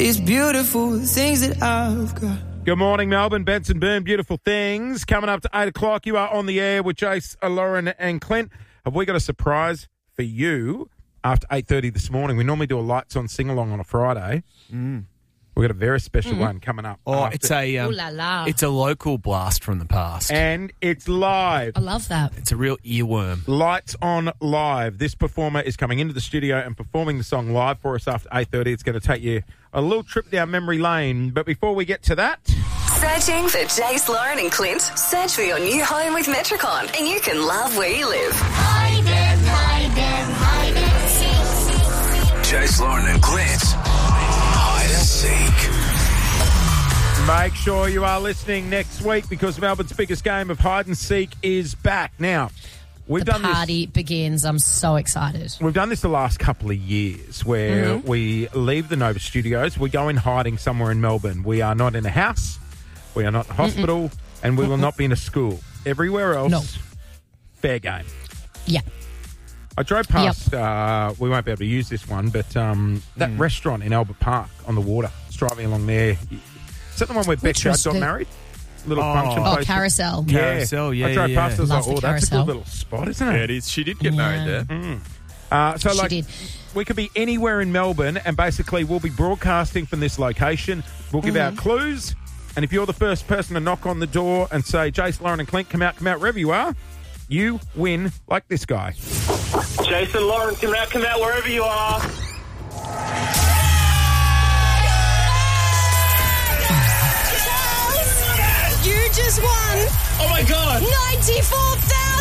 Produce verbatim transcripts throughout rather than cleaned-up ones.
these beautiful things that I've got. Good morning, Melbourne. Benson Boone, beautiful things. Coming up to eight o'clock, you are on the air with Jace, Lauren and Clint. Have we got a surprise for you after eight thirty this morning? We normally do a lights on sing-along on a Friday. Mm. We've got a very special mm. one coming up. Oh, after. it's a um, Ooh la la. It's a local blast from the past. And it's live. I love that. It's a real earworm. Lights on live. This performer is coming into the studio and performing the song live for us after eight thirty. It's going to take you a little trip down memory lane. But before we get to that... Searching for Jace, Lauren and Clint? Search for your new home with Metricon and you can love where you live. Hide and hide and hide and seek. Jace, Lauren and Clint's Hide and Seek. Make sure you are listening next week because Melbourne's biggest game of hide and seek is back. Now, we've the done party this, begins. I'm so excited. We've done this the last couple of years where mm-hmm. we leave the Nova Studios. We go in hiding somewhere in Melbourne. We are not in a house. We are not in a hospital. Mm-mm. And we will not be in a school. Everywhere else, no. fair game. Yeah. I drove past, yep. uh, we won't be able to use this one, but um, that mm. restaurant in Albert Park on the water. Just driving along there. Is that the one where Beck Judd got married? Little oh. function oh, place. Carousel. Yeah. Carousel, yeah, I drove yeah, past, I was Love like, oh, that's carousel. a good little spot, isn't it? Yeah, it is. She did get yeah. married there. Mm. Uh, so, she like, did. we could be anywhere in Melbourne, and basically we'll be broadcasting from this location. We'll give mm-hmm. out clues, and if you're the first person to knock on the door and say, Jace, Lauren and Clint, come out, come out, wherever you are, you win like this guy. Jason, Lauren, come out, come out, wherever you are. You just won. Oh, my God. ninety-four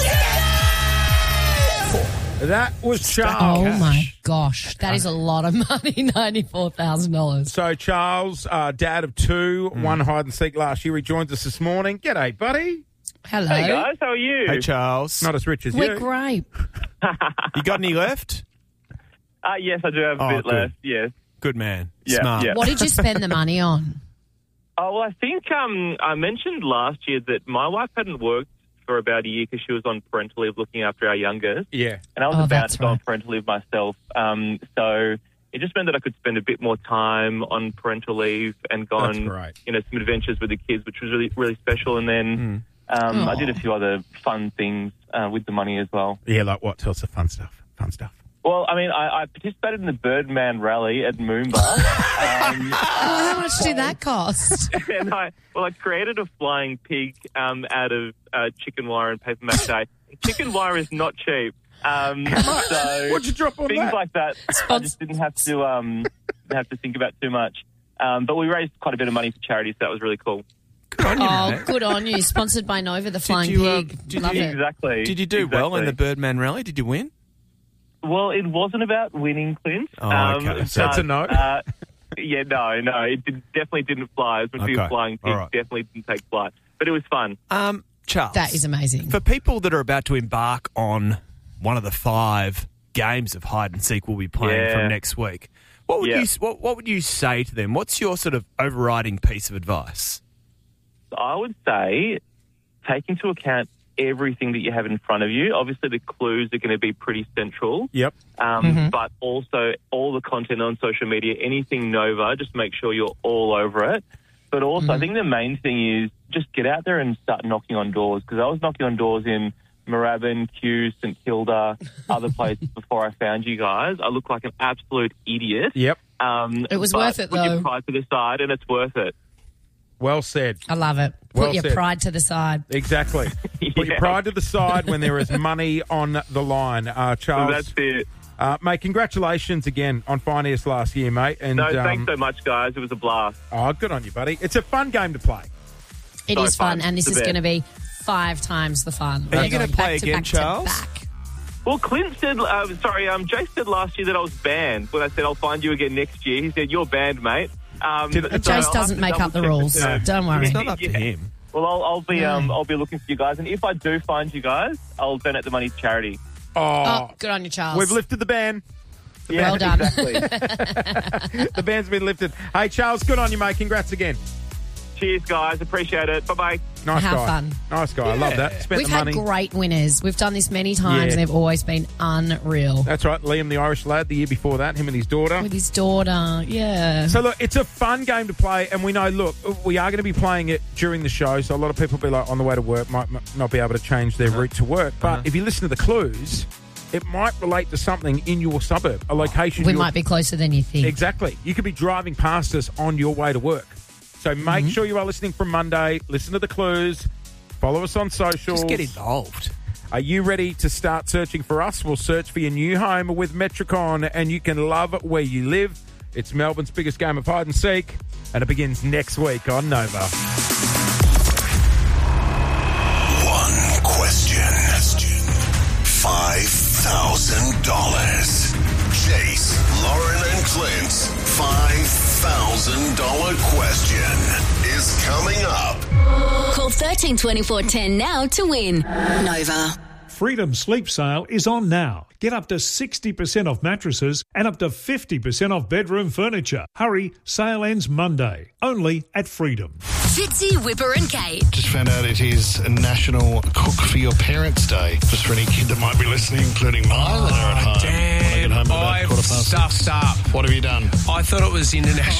thousand dollars. That was Charles. Oh, my gosh. That is a lot of money, ninety-four thousand dollars. So, Charles, uh, dad of two, mm. won hide and seek last year. He joins us this morning. G'day, buddy. Hello. Hey, guys. How are you? Hey, Charles. Not as rich as We're you. great. You got any left? Uh, yes, I do have a oh, bit good. left, yes. Good man. Yeah, Smart. yeah. What did you spend the money on? Oh, well, I think um, I mentioned last year that my wife hadn't worked for about a year because she was on parental leave looking after our youngest. Yeah. And I was oh, about to go right. on parental leave myself. Um, so it just meant that I could spend a bit more time on parental leave and go That's on, right. you know, some adventures with the kids, which was really, really special. And then mm. um, I did a few other fun things uh, with the money as well. Yeah, like what? Tell us the fun stuff. Fun stuff. Well, I mean, I, I participated in the Birdman Rally at Moomba. um, well, how much did that cost? and I, well, I created a flying pig um, out of uh, chicken wire and paper mache. Chicken wire is not cheap. Um, so What'd you drop on things that? like that, I just didn't have to um, didn't have to think about too much. Um, but we raised quite a bit of money for charity, so that was really cool. Good on you, oh, mate. good on you. Sponsored by Nova, the Flying you, um, Pig. did Love you- it. Exactly. Did you do exactly. well in the Birdman Rally? Did you win? Well, it wasn't about winning, Clint. Oh, okay. So that's a no? Uh, yeah, no, no. It did, definitely didn't fly. It was meant to be Okay. a flying pig. All right. Definitely didn't take flight. But it was fun. Um, Charles. That is amazing. For people that are about to embark on one of the five games of hide and seek we'll be playing Yeah. from next week, what would Yeah. you what, what would you say to them? What's your sort of overriding piece of advice? I would say take into account everything that you have in front of you. Obviously, the clues are going to be pretty central. Yep. Um, Mm-hmm. But also all the content on social media, anything Nova, just make sure you're all over it. But also, Mm-hmm. I think the main thing is just get out there and start knocking on doors, because I was knocking on doors in Moorabbin, Kew, St Kilda, other places before I found you guys. I look like an absolute idiot. Yep. Um, It was but worth it, put your though. pride to the side, and it's worth it. Well said. I love it. Put Well your said. pride to the side. Exactly. Put your Yeah. pride to the side when there is money on the line. Uh, So Charles, that's it. uh, mate, congratulations again on finding us last year, mate. And No, um, thanks so much, guys. It was a blast. Oh, good on you, buddy. It's a fun game to play. It So is fun, fun. and this The is best. going to be five times the fun. Are We're you gonna going play back to again, back to Charles? back. Well, Clint said, uh, sorry, um, Jake said last year that I was banned. When I said I'll find you again next year, he said, you're banned, mate. Um, Did- so Jace I'll have doesn't to make up the double-check rules. the terms. Don't worry. It's not up to Yeah. him. Well, I'll, I'll be No. um, I'll be looking for you guys, and if I do find you guys, I'll donate the money to charity. Oh, Oh, good on you, Charles. we've lifted the ban. Yeah, Well done. Exactly. The ban's been lifted. Hey, Charles, good on you, mate. Congrats again. Cheers, guys. Appreciate it. Bye-bye. Nice Have guy. fun. Nice guy. I love that. Spent We've the had money. great winners. We've done this many times Yeah. and they've always been unreal. That's right. Liam, the Irish lad, the year before that, him and his daughter. With his daughter, yeah. So, look, it's a fun game to play, and we know, look, we are going to be playing it during the show, so a lot of people will be like on the way to work, might m- not be able to change their route to work. But Uh-huh. if you listen to the clues, it might relate to something in your suburb, a location. we you're- might be closer than you think. Exactly. You could be driving past us on your way to work. So make Mm-hmm. sure you are listening from Monday, listen to the clues, follow us on socials. Just get involved. Are you ready to start searching for us? We'll search for your new home with Metricon, and you can love where you live. It's Melbourne's biggest game of hide and seek, and it begins next week on Nova. One question. Five thousand dollars. Chase, Lauren and Clint's five thousand dollar question is coming up. Call thirteen twenty-four ten now to win. Nova. Freedom Sleep Sale is on now. Get up to sixty percent off mattresses and up to fifty percent off bedroom furniture. Hurry, sale ends Monday. Only at Freedom. Fitzy, Whipper and Kate. Just found out it is National Cook for Your Parents Day. Just for any kid that might be listening, including mine that are at home. When I get home at about I've quarter past stuffed six. up. What have you done? I thought it was International